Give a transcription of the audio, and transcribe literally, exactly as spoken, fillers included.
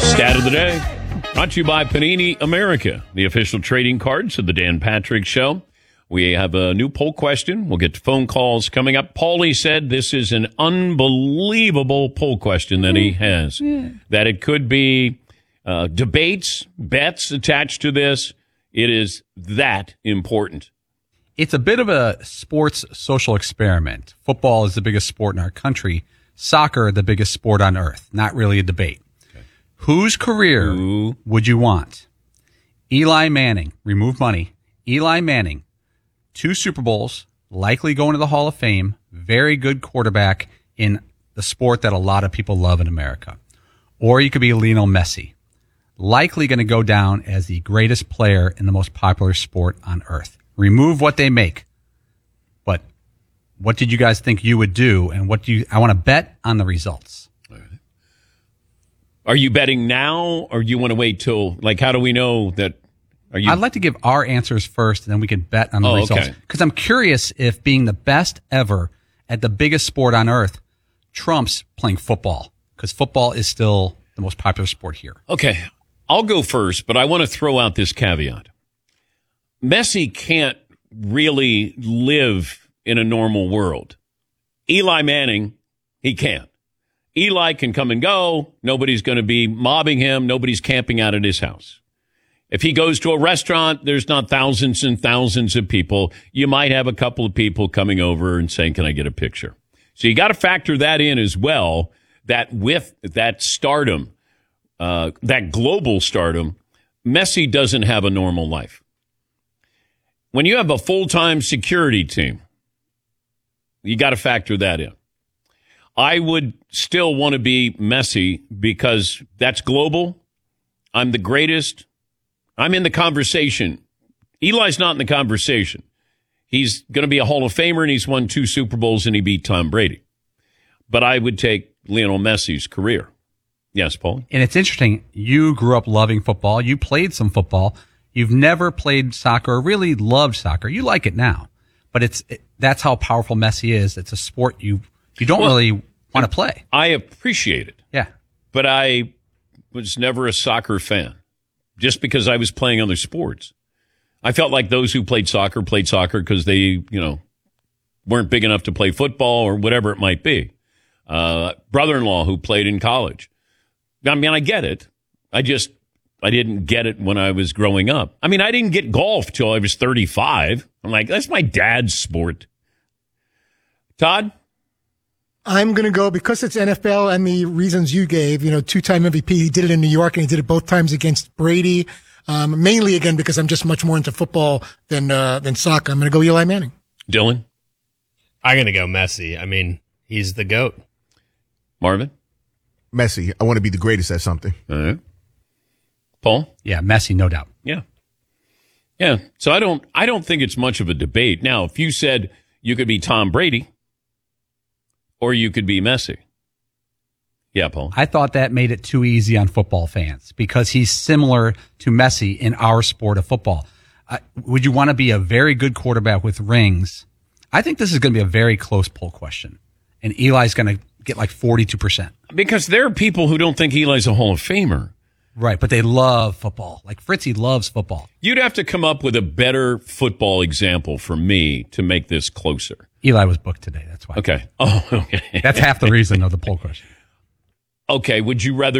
Stat of the day, brought to you by Panini America, the official trading cards of the Dan Patrick Show. We have a new poll question. We'll get to phone calls coming up. Paulie said this is an unbelievable poll question that he has, yeah. that it could be uh, debates, bets attached to this. It is that important. It's a bit of a sports social experiment. Football is the biggest sport in our country. Soccer, the biggest sport on earth. Not really a debate. Okay. Whose career Ooh. would you want? Eli Manning, remove money. Eli Manning, two Super Bowls, likely going to the Hall of Fame, very good quarterback in the sport that a lot of people love in America. Or you could be Lionel Messi, likely going to go down as the greatest player in the most popular sport on earth. Remove what they make. But what did you guys think you would do? And what do you, I want to bet on the results. All right. Are you betting now or do you want to wait till, like, how do we know that? Are you? I'd like to give our answers first and then we can bet on the oh, results. Okay. Because I'm curious if being the best ever at the biggest sport on earth trumps playing football. Because football is still the most popular sport here. Okay. I'll go first, but I want to throw out this caveat. Messi can't really live in a normal world. Eli Manning, he can't. Eli can come and go. Nobody's going to be mobbing him. Nobody's camping out at his house. If he goes to a restaurant, there's not thousands and thousands of people. You might have a couple of people coming over and saying, can I get a picture? So you got to factor that in as well, that with that stardom, uh, that global stardom, Messi doesn't have a normal life. When you have a full-time security team, you got to factor that in. I would still want to be Messi because that's global. I'm the greatest. I'm in the conversation. Eli's not in the conversation. He's going to be a Hall of Famer, and he's won two Super Bowls, and he beat Tom Brady. But I would take Lionel Messi's career. Yes, Paul? And it's interesting. You grew up loving football. You played some football. You've never played soccer or really loved soccer. You like it now. But it's it, that's how powerful Messi is. It's a sport you, you don't well, really want to play. I appreciate it. Yeah. But I was never a soccer fan just because I was playing other sports. I felt like those who played soccer played soccer because they, you know, weren't big enough to play football or whatever it might be. Uh, brother-in-law who played in college. I mean, I get it. I just, I didn't get it when I was growing up. I mean, I didn't get golf till I was thirty-five. I'm like, that's my dad's sport. Todd? I'm going to go because it's N F L and the reasons you gave, you know, two-time M V P. He did it in New York and he did it both times against Brady. Um, mainly again, because I'm just much more into football than, uh, than soccer. I'm going to go Eli Manning. Dylan? I'm going to go Messi. I mean, he's the GOAT. Marvin? Messi. I want to be the greatest at something. All right. Paul? Yeah, Messi, no doubt. Yeah. Yeah. So I don't I don't think it's much of a debate. Now, if you said you could be Tom Brady or you could be Messi. Yeah, Paul. I thought that made it too easy on football fans because he's similar to Messi in our sport of football. Uh, would you want to be a very good quarterback with rings? I think this is going to be a very close poll question. And Eli's going to get like forty-two percent. Because there are people who don't think Eli's a Hall of Famer. Right, but they love football. Like Fritzy loves football. You'd have to come up with a better football example for me to make this closer. Eli was booked today, that's why. Okay. Oh, okay. That's half the reason of the poll question. Okay, would you rather